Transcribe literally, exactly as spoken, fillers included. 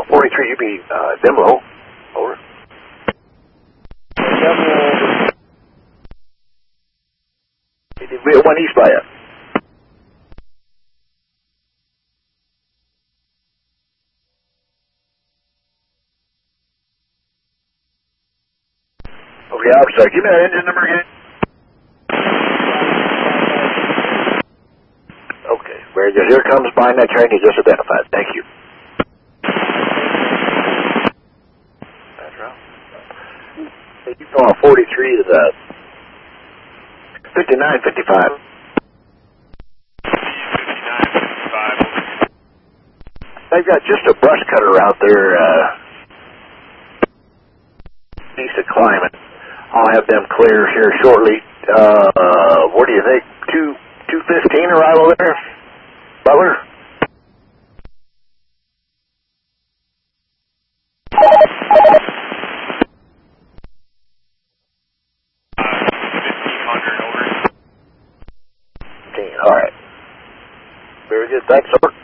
Delta forty-three, you be uh, Demlo. Over. Demlo. We have one east by you. Okay, officer, give me that engine number again. Okay, very good. Here comes behind that train you just identified. Thank you. That's right. Hey, you call forty-three is uh, fifty-nine fifty-five. fifty-nine fifty-five. They've got just a brush cutter out there uh, east of Climate. I'll have them clear here shortly. Uh, what do you think? Two two fifteen arrival there, Butler. fifteen hundred over. All right. Very good. Thanks, sir.